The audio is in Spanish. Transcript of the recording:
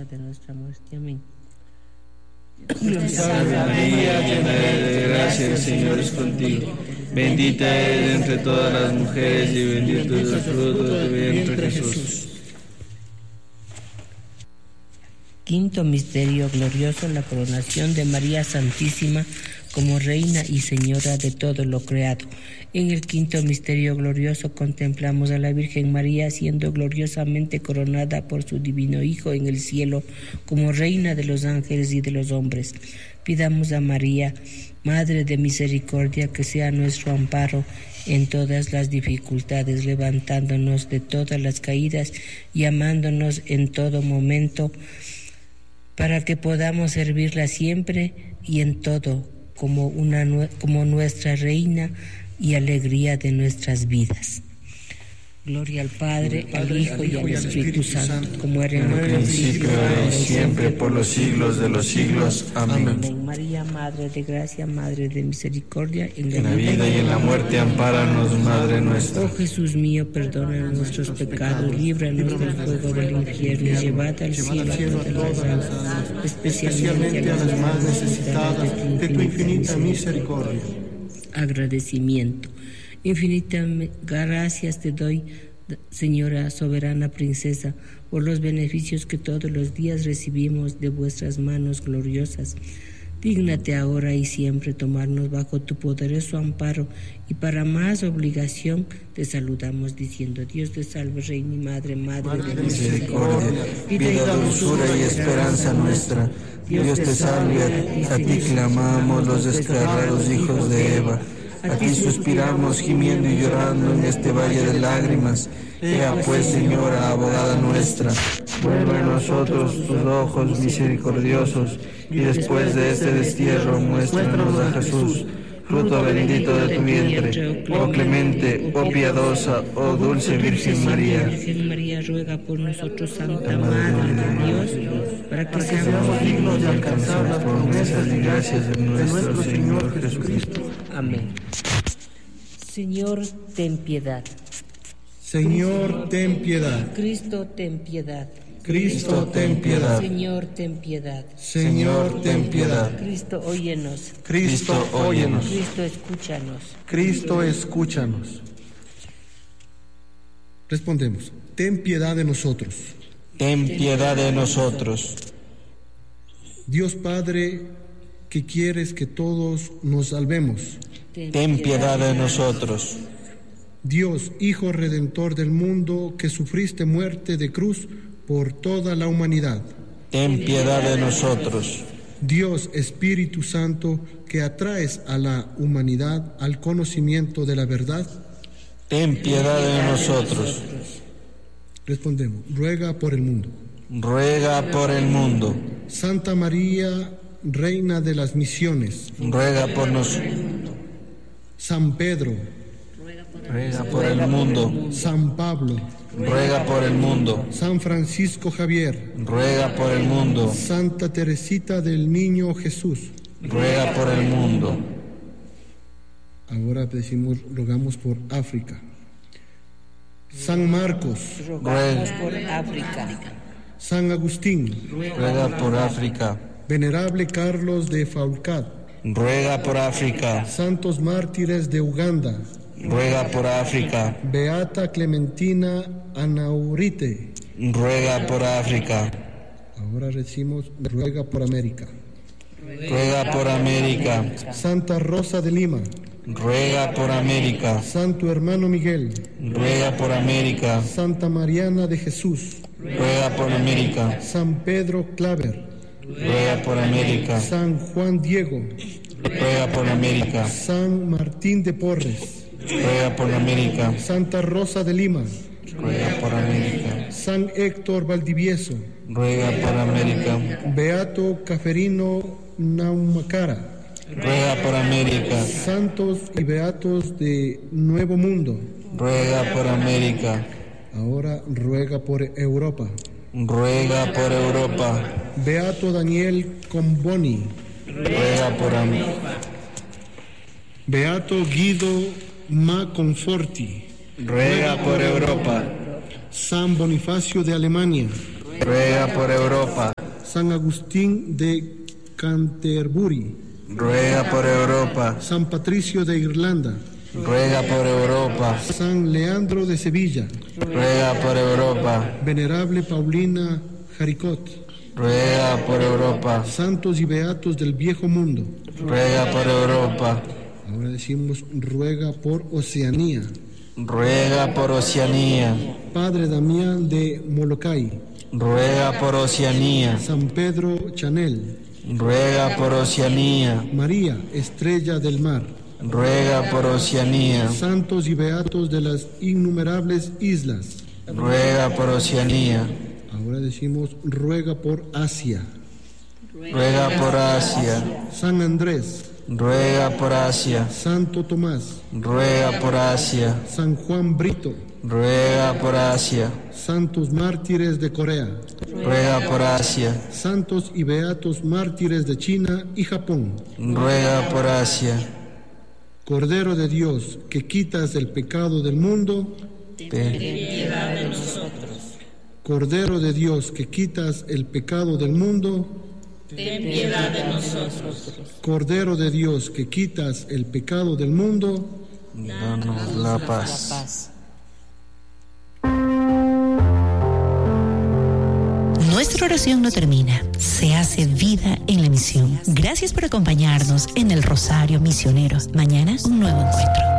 de nuestra muerte. Amén. Salve María, llena de gracia, el Señor es contigo. Bendita eres entre todas las mujeres y bendito es el fruto de tu vientre, Jesús. Quinto misterio glorioso, la coronación de María Santísima como Reina y Señora de todo lo creado. En el quinto misterio glorioso contemplamos a la Virgen María siendo gloriosamente coronada por su divino Hijo en el cielo como Reina de los ángeles y de los hombres. Pidamos a María, Madre de Misericordia, que sea nuestro amparo en todas las dificultades, levantándonos de todas las caídas y amándonos en todo momento, para que podamos servirla siempre y en todo como nuestra Reina y alegría de nuestras vidas. Gloria al Padre, al Hijo y al Espíritu Santo, como era en el principio, ahora y siempre, por los siglos de los siglos. Amén. María, Madre de Gracia, Madre de Misericordia, en la vida y en la muerte, ampáranos, Madre nuestra. Oh Jesús mío, perdona nuestros pecados, líbranos del fuego del infierno y llevad al cielo a todas las almas, especialmente a las más necesitadas de tu infinita misericordia. Agradecimiento. Infinitas gracias te doy, Señora soberana princesa, por los beneficios que todos los días recibimos de vuestras manos gloriosas. Dígnate ahora y siempre tomarnos bajo tu poderoso amparo, y para más obligación te saludamos diciendo: Dios te salve, Reina y Madre, Madre de misericordia, vida, dulzura y esperanza nuestra. Dios te salve, a ti clamamos los descarriados hijos de Eva. A ti suspiramos gimiendo y llorando en este valle de lágrimas. Ea pues, Señora, abogada nuestra, vuelve a nosotros tus ojos misericordiosos, y después de este destierro muéstranos a Jesús, fruto bendito de tu vientre. Oh clemente, oh piadosa, oh dulce Virgen María. Virgen María, ruega por nosotros, Santa Madre de Dios, para que seamos dignos de alcanzar las promesas y gracias de nuestro Señor Jesucristo. Amén. Señor, ten piedad. Señor, ten piedad. Cristo, ten piedad. Cristo, ten piedad. Señor, ten piedad. Señor, ten piedad. Cristo, óyenos. Cristo, óyenos. Cristo, escúchanos. Cristo, escúchanos. Respondemos: ten piedad de nosotros. Ten piedad de nosotros. Dios Padre, que quieres que todos nos salvemos, ten piedad de nosotros. Dios, Hijo Redentor del mundo, que sufriste muerte de cruz por toda la humanidad, ten piedad de nosotros. Dios, Espíritu Santo, que atraes a la humanidad al conocimiento de la verdad, ten piedad de nosotros. Respondemos: ruega por el mundo. Ruega por el mundo. Santa María, Reina de las Misiones, ruega por nosotros. San Pedro, ruega por el mundo. San Pablo, ruega por el mundo. San Francisco Javier, ruega por el mundo. Santa Teresita del Niño Jesús, ruega por el mundo. Ahora rogamos por África. San Marcos, rogamos por África. San Agustín, ruega por África. Venerable Carlos de Faucad, ruega por África. Santos mártires de Uganda, ruega por África. Beata Clementina Anaurite, ruega por África. Ahora decimos: ruega por América. Ruega por América. Santa Rosa de Lima, ruega por América. Santo Hermano Miguel, ruega por América. Santa Mariana de Jesús, ruega por América. San Pedro Claver, ruega por América. San Juan Diego, ruega por América. San Martín de Porres, ruega por América. Santa Rosa de Lima, ruega por América. San Héctor Valdivieso, ruega por América. Beato Caferino Naumacara, ruega por América. santos y beatos de Nuevo Mundo, ruega por América. Ahora ruega por Europa. Ruega por Europa. Beato Daniel Comboni, ruega por América. Beato Guido Ma Conforti, ruega por Europa. San Bonifacio de Alemania, ruega por Europa. San Agustín de Canterbury, ruega por Europa. San Patricio de Irlanda, Ruega por Europa. San Leandro de Sevilla, Ruega por Europa. Venerable Paulina Jaricot, Ruega por Europa. santos y beatos del viejo mundo. Ruega por Europa. Ahora decimos ruega por Oceanía. Ruega por Oceanía. Padre Damián de Molokai, Ruega por Oceanía. San Pedro Chanel, Ruega por Oceanía. María, estrella del mar, Ruega por Oceanía. santos y beatos de las innumerables islas. Ruega por Oceanía. Ahora decimos ruega por Asia. Ruega por Asia. San Andrés, Ruega por Asia. Santo Tomás, Ruega por Asia. San Juan Brito, Ruega por Asia. santos mártires de Corea, Ruega por Asia. santos y beatos mártires de China y Japón. Ruega por Asia. Cordero de Dios, que quitas el pecado del mundo. Cordero de Dios, que quitas el pecado del mundo. Ten piedad de nosotros. Cordero de Dios, que quitas el pecado del mundo. Danos la paz. Nuestra oración no termina, se hace vida en la misión. Gracias por acompañarnos en el Rosario Misionero. Mañana un nuevo encuentro.